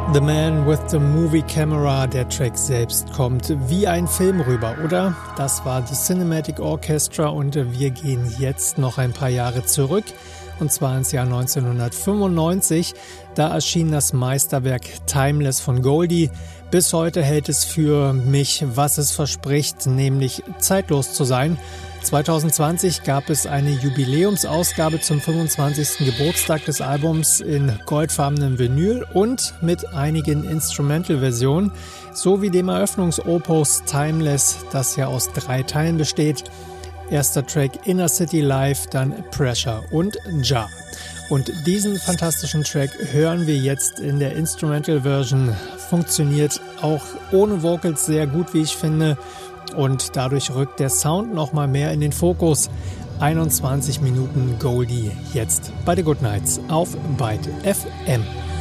The Man with the Movie Camera, der Track selbst kommt wie ein Film rüber, oder? Das war The Cinematic Orchestra und wir gehen jetzt noch ein paar Jahre zurück, und zwar ins Jahr 1995. Da erschien das Meisterwerk Timeless von Goldie. Bis heute hält es für mich, was es verspricht, nämlich zeitlos zu sein. 2020 gab es eine Jubiläumsausgabe zum 25. Geburtstag des Albums in goldfarbenem Vinyl und mit einigen Instrumental-Versionen, sowie dem Eröffnungsopus Timeless, das ja aus 3 Teilen besteht. Erster Track Inner City Live, dann Pressure und Jar. Und diesen fantastischen Track hören wir jetzt in der Instrumental-Version. Funktioniert auch ohne Vocals sehr gut, wie ich finde. Und dadurch rückt der Sound nochmal mehr in den Fokus. 21 Minuten Goldie jetzt bei The Good Nights auf Byte FM.